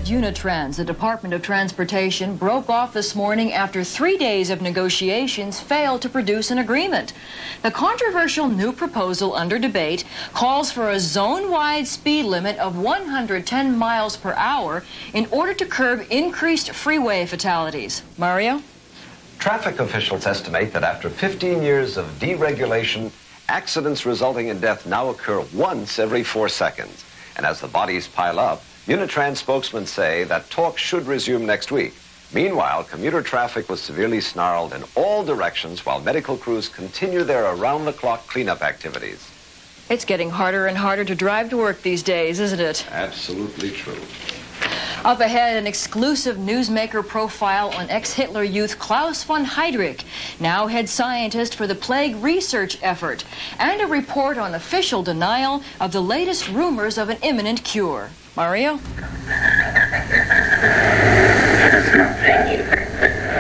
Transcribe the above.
At Unitrans, the Department of Transportation broke off this morning after 3 days of negotiations failed to produce an agreement. The controversial new proposal under debate calls for a zone-wide speed limit of 110 miles per hour in order to curb increased freeway fatalities. Mario? Traffic officials estimate that after 15 years of deregulation, accidents resulting in death now occur once every 4 seconds. And as the bodies pile up, Unitrans spokesmen say that talk should resume next week. Meanwhile, commuter traffic was severely snarled in all directions while medical crews continue their around-the-clock cleanup activities. It's getting harder and harder to drive to work these days, isn't it? Absolutely true. Up ahead, an exclusive newsmaker profile on ex-Hitler youth Klaus von Heydrich, now head scientist for the plague research effort, and a report on official denial of the latest rumors of an imminent cure. Mario?